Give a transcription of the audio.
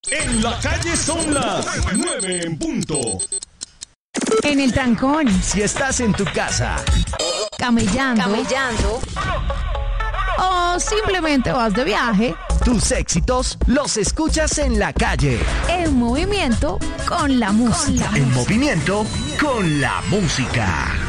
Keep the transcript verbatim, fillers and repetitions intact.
En la calle son las nueve en punto. En el trancón. Si estás en tu casa. Camellando. Camellando. O simplemente vas de viaje. Tus éxitos los escuchas en la calle. En movimiento con la música. En movimiento con la música.